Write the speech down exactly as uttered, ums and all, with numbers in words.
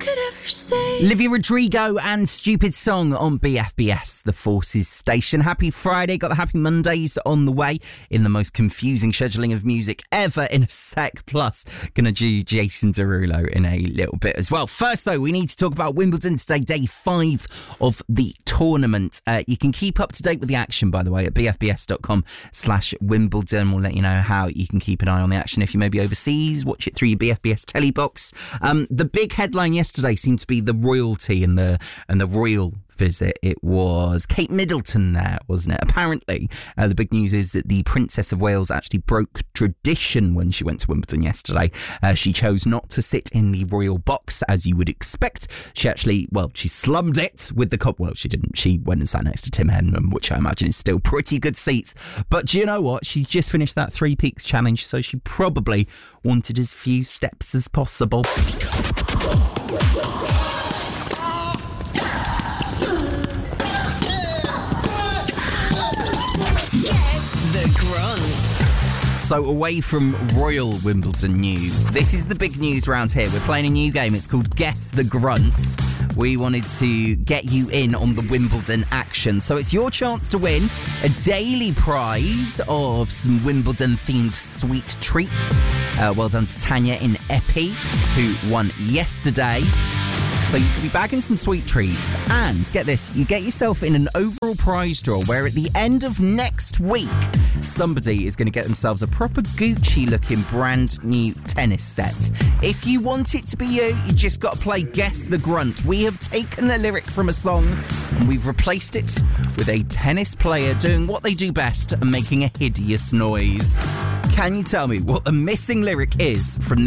could ever say. Olivia Rodrigo and Stupid Song on B F B S, the Forces station. Happy Friday, got the Happy Mondays on the way in the most confusing scheduling of music ever in a sec. Plus, gonna do Jason Derulo in a little bit as well. First though, we need to talk about Wimbledon today, day five of the tournament. Uh, you can keep up to date with the action, by the way, at bfbs.com slash Wimbledon. We'll let you know how you can keep an eye on the action if you may be overseas. Watch it through your B F B S telly box. Um, the big headline yesterday seemed to be the royalty and the and the royal visit. It was Kate Middleton there, wasn't it? Apparently, uh, the big news is that the Princess of Wales actually broke tradition when she went to Wimbledon yesterday. Uh, she chose not to sit in the royal box, as you would expect. She actually, well, she slummed it with the cup. Well, she didn't. She went and sat next to Tim Henman, which I imagine is still pretty good seats. But do you know what? She's just finished that Three Peaks challenge, so she probably wanted as few steps as possible. So away from royal Wimbledon news, this is the big news around here. We're playing a new game. It's called Guess the Grunt. We wanted to get you in on the Wimbledon action. So it's your chance to win a daily prize of some Wimbledon-themed sweet treats. Uh, well done to Tanya in Epi, who won yesterday. So you could be bagging some sweet treats, and get this, you get yourself in an overall prize draw where at the end of next week, somebody is going to get themselves a proper Gucci-looking brand new tennis set. If you want it to be you, you just got to play Guess the Grunt. We have taken a lyric from a song and we've replaced it with a tennis player doing what they do best and making a hideous noise. Can you tell me what the missing lyric is from this